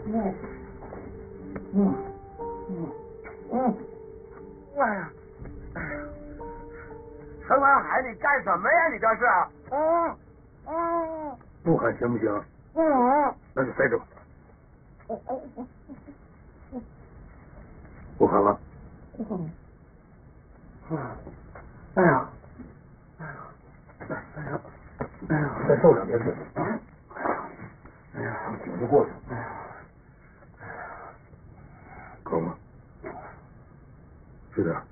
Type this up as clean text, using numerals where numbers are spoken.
哎呀，陈文海，你干什么呀？你这是？ 不喊行不行？那就塞住。不喊了。哎呀，再受两天罪。哎呀，顶不过去。够吗？吃点。